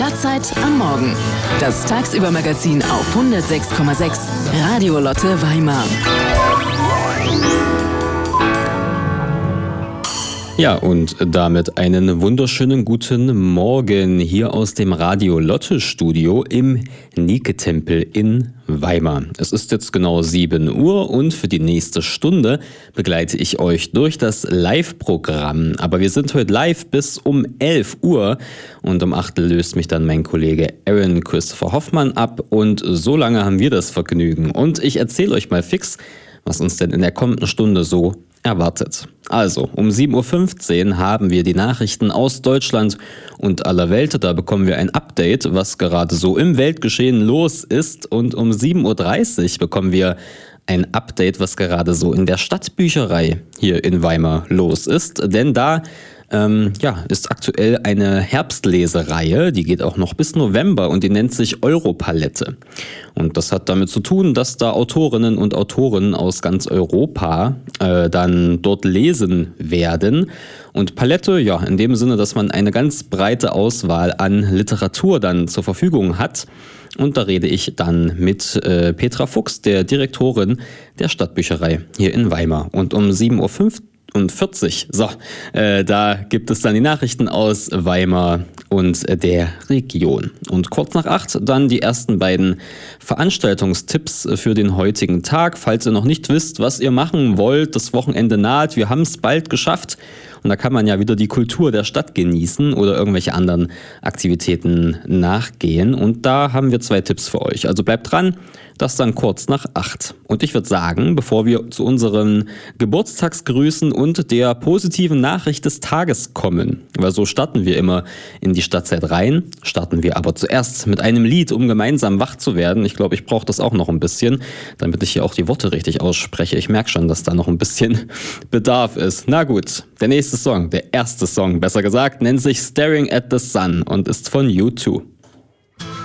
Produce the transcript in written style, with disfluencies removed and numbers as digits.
Stadtzeit am Morgen. Das Tagsübermagazin auf 106,6 Radio Lotte Weimar. Ja, und damit einen wunderschönen guten Morgen hier aus dem Radio Lotte Studio im Nike-Tempel in Weimar. Es ist jetzt genau 7 Uhr und für die nächste Stunde begleite ich euch durch das Live-Programm. Aber wir sind heute live bis um 11 Uhr und um 8 löst mich dann mein Kollege Aaron Christopher Hoffmann ab und so lange haben wir das Vergnügen. Und ich erzähle euch mal fix, was uns denn in der kommenden Stunde so erwartet. Also, um 7.15 Uhr haben wir die Nachrichten aus Deutschland und aller Welt. Da bekommen wir ein Update, was gerade so im Weltgeschehen los ist. Und um 7.30 Uhr bekommen wir ein Update, was gerade so in der Stadtbücherei hier in Weimar los ist. Denn da ist aktuell eine Herbstlesereihe, die geht auch noch bis November und die nennt sich Europalette. Und das hat damit zu tun, dass da Autorinnen und Autoren aus ganz Europa dann dort lesen werden. Und Palette, ja, in dem Sinne, dass man eine ganz breite Auswahl an Literatur dann zur Verfügung hat. Und da rede ich dann mit Petra Fuchs, der Direktorin der Stadtbücherei hier in Weimar. Und um 7.45 Uhr, da gibt es dann die Nachrichten aus Weimar und der Region. Und kurz nach 8 dann die ersten beiden Veranstaltungstipps für den heutigen Tag. Falls ihr noch nicht wisst, was ihr machen wollt, das Wochenende naht, wir haben es bald geschafft. Und da kann man ja wieder die Kultur der Stadt genießen oder irgendwelche anderen Aktivitäten nachgehen. Und da haben wir 2 Tipps für euch. Also bleibt dran, das dann kurz nach 8. Und ich würde sagen, bevor wir zu unseren Geburtstagsgrüßen und der positiven Nachricht des Tages kommen, weil so starten wir immer in die Stadtzeit rein, starten wir aber zuerst mit einem Lied, um gemeinsam wach zu werden. Ich glaube, ich brauche das auch noch ein bisschen, damit ich hier auch die Worte richtig ausspreche. Ich merke schon, dass da noch ein bisschen Bedarf ist. Na gut, der nächste Song, der erste Song, besser gesagt, nennt sich Staring at the Sun und ist von U2.